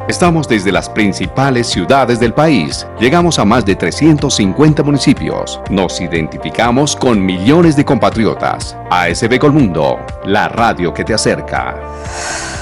Estamos desde las principales ciudades del país. Llegamos a más de 350 municipios. Nos identificamos con millones de compatriotas. ASB Colmundo, la radio que te acerca.